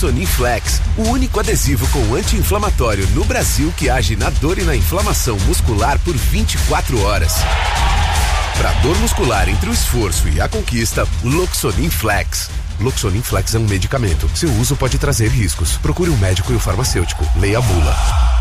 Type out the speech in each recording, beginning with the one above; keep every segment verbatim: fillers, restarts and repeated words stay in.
Loxonin Flex, o único adesivo com anti-inflamatório no Brasil que age na dor e na inflamação muscular por vinte e quatro horas. Para dor muscular entre o esforço e a conquista, Loxonin Flex. Loxonin Flex é um medicamento. Seu uso pode trazer riscos. Procure um médico e o farmacêutico. Leia a bula.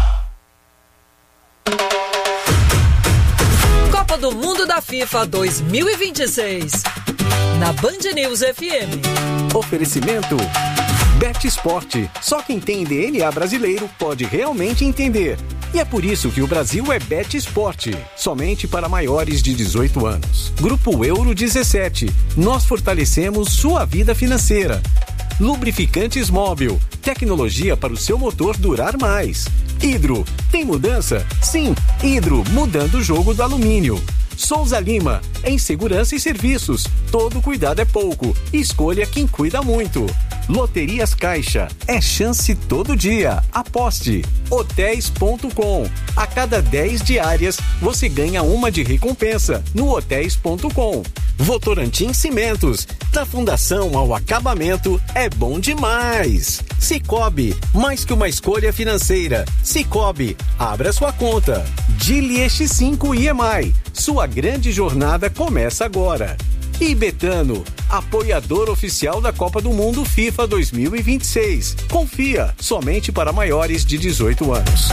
Copa do Mundo da FIFA dois mil e vinte e seis. Na Band News F M. Oferecimento Bet Sport. Só quem tem D N A brasileiro pode realmente entender. E é por isso que o Brasil é Bet Sport, somente para maiores de dezoito anos. Grupo Euro dezessete, nós fortalecemos sua vida financeira. Lubrificantes Móbil, tecnologia para o seu motor durar mais. Hidro, tem mudança? Sim, Hidro, mudando o jogo do alumínio. Souza Lima, em segurança e serviços, todo cuidado é pouco, escolha quem cuida muito. Loterias Caixa, é chance todo dia, aposte. Hotéis ponto com, a cada dez diárias você ganha uma de recompensa no hotéis ponto com. Votorantim Cimentos, da fundação ao acabamento é bom demais. Cicobi, mais que uma escolha financeira. Cicobi, abra sua conta. Gili X cinco I M I, sua grande jornada começa agora. E Betano, apoiador oficial da Copa do Mundo FIFA dois mil e vinte e seis. Confia, somente para maiores de dezoito anos.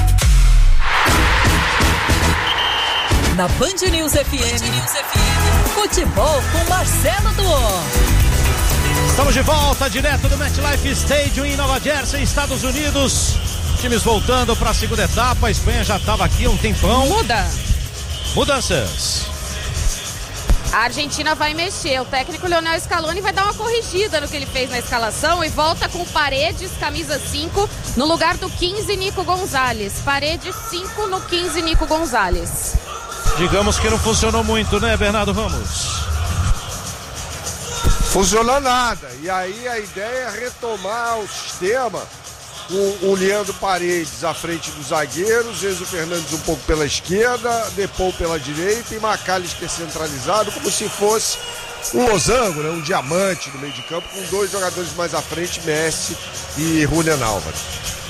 Na Band News F M, futebol com Marcelo Duó. Estamos de volta, direto do MetLife Stadium em Nova Jersey, Estados Unidos. Times voltando para a segunda etapa. A Espanha já estava aqui há um tempão. Muda. Mudanças. A Argentina vai mexer. O técnico Lionel Scaloni vai dar uma corrigida no que ele fez na escalação e volta com Paredes, camisa cinco, no lugar do quinze, Nico Gonzalez. Paredes cinco no quinze, Nico Gonzalez. Digamos que não funcionou muito, né, Bernardo Ramos? Funcionou nada. E aí a ideia é retomar o sistema com o Leandro Paredes à frente dos zagueiros, Enzo Fernandes um pouco pela esquerda, Depou pela direita e McAllister centralizado, como se fosse um losango, né? Um diamante no meio de campo, com dois jogadores mais à frente, Messi e Julián Álvares.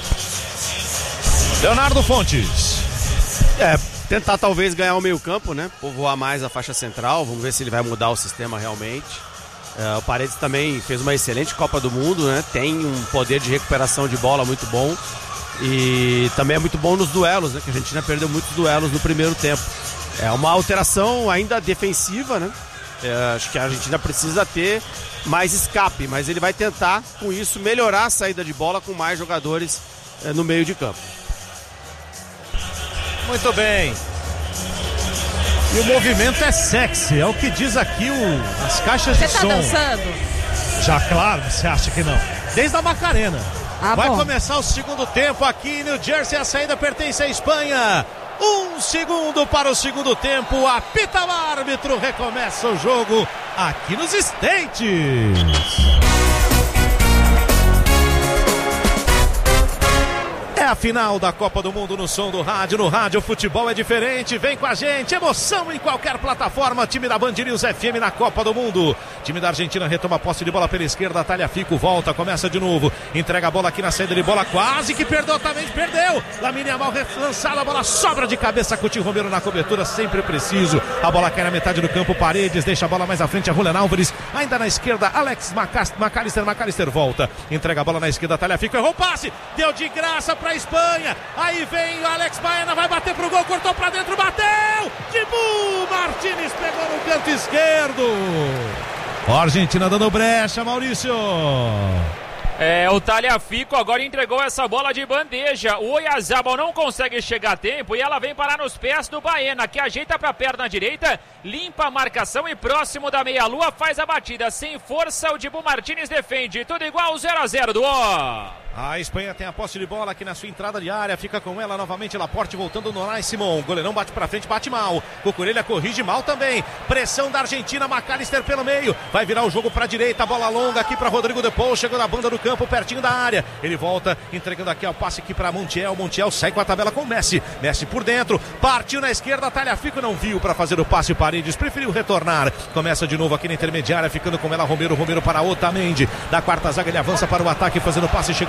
Leonardo Fontes. É, tentar talvez ganhar o meio campo, né? Povoar mais a faixa central, vamos ver se ele vai mudar o sistema realmente. É, o Paredes também fez uma excelente Copa do Mundo, né? Tem um poder de recuperação de bola muito bom e também é muito bom nos duelos, né? Que a Argentina perdeu muitos duelos no primeiro tempo. É uma alteração ainda defensiva, né? É, acho que a Argentina precisa ter mais escape, mas ele vai tentar com isso melhorar a saída de bola com mais jogadores é, no meio de campo. Muito bem. E o movimento é sexy, é o que diz aqui o, as caixas Você de tá som. dançando? Já, claro, você acha que não? Desde a Macarena. Ah, vai bom. começar o segundo tempo aqui em New Jersey, a saída pertence à Espanha. Um segundo para o segundo tempo, apita o árbitro, recomeça o jogo aqui nos States. É a final da Copa do Mundo no som do rádio. No rádio, o futebol é diferente. Vem com a gente. Emoção em qualquer plataforma. Time da Band News F M na Copa do Mundo. Time da Argentina retoma a posse de bola pela esquerda. Tagliafico volta, começa de novo. Entrega a bola aqui na saída de bola. Quase que perdeu, Otamendi perdeu. Lamine Yamal lançada. A bola sobra de cabeça. Coutinho Romero na cobertura. Sempre preciso. A bola cai na metade do campo. Paredes deixa a bola mais à frente. A Julián Álvares. Ainda na esquerda. Alex McAllister. McAllister volta. Entrega a bola na esquerda. Tagliafico errou o passe. Deu de graça para a Espanha, aí vem o Alex Baena, vai bater pro gol, cortou pra dentro, bateu, Dibu Martínez pegou no canto esquerdo. A Argentina dando brecha, Maurício. É, o Tagliafico agora entregou essa bola de bandeja. O Oyarzabal não consegue chegar a tempo e ela vem parar nos pés do Baena, que ajeita para a perna direita, limpa a marcação e próximo da meia-lua faz a batida. Sem força, o Dibu Martínez defende. Tudo igual, zero a zero do O. A Espanha tem a posse de bola aqui na sua entrada de área. Fica com ela novamente Laporte voltando no Unai Simon. Goleirão bate pra frente, bate mal. Cucurella corrige mal também. Pressão da Argentina, McAllister pelo meio. Vai virar o jogo pra direita. Bola longa aqui pra Rodrigo Depou. Chegou na banda do campo, pertinho da área. Ele volta, entregando aqui o passe aqui pra Montiel. Montiel sai com a tabela com o Messi. Messi por dentro. Partiu na esquerda. Tagliafico não viu pra fazer o passe. Paredes preferiu retornar. Começa de novo aqui na intermediária. Ficando com ela Romero. Romero para Otamendi. Da quarta zaga ele avança para o ataque fazendo o passe.